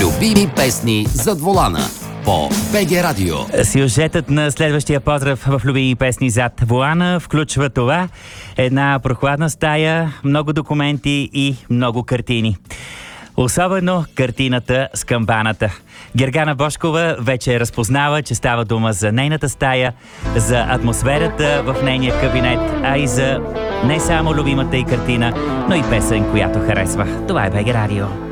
Любими песни зад волана по БГ Радио. Сюжетът на следващия поздрав в Любими песни зад волана включва това: една прохладна стая, много документи и много картини. Особено картината с камбаната. Гергана Божкова вече разпознава, че става дума за нейната стая, за атмосферата в нейния кабинет, а и за не само любимата й картина, но и песен, която харесва. Това е БГ Радио.